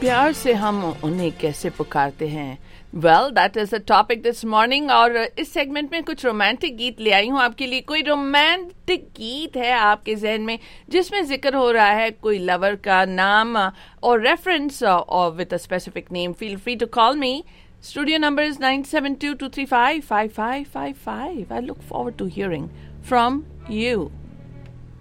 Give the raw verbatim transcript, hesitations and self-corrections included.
प्यार से हम उन्हें कैसे पुकारते हैं? Well that is the topic this morning. और इस सेगमेंट में कुछ रोमांटिक गीत ले आई हूँ आपके लिए। कोई रोमांटिक गीत है आपके जहन में जिसमें जिक्र हो रहा है कोई लवर का नाम और रेफरेंस और with a specific name, feel free to call me. Studio number is nine seven two, two three five, five five five five. I look forward to hearing from you.